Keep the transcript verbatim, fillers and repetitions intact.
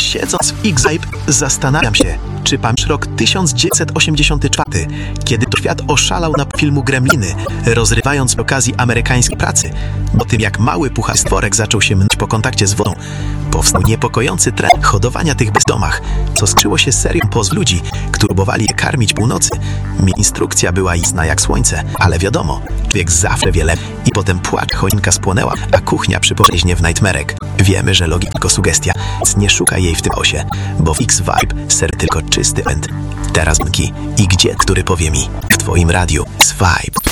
Siedząc w X-Vibe, zastanawiam się, czy pamiętasz rok tysiąc dziewięćset osiemdziesiąty czwarty, kiedy to świat oszalał na filmu Gremliny, rozrywając przy okazji amerykańskiej pracy, bo tym jak mały puchar stworek zaczął się mnąć po kontakcie z wodą, powstał niepokojący trend hodowania tych bezdomach, co skryło się z serią poz ludzi, którzy próbowali je karmić północy. Mi instrukcja była jasna jak słońce, ale wiadomo, człowiek zawsze wiele i potem płacz, choinka spłonęła, a kuchnia przypocznie w Nightmarek. Wiemy, że logika tylko sugestia, więc nie szukaj jej w tym osie, bo w X-Vibe ser tylko czysty pęd. Teraz mki i gdzie, który powie mi w twoim radiu z Vibe.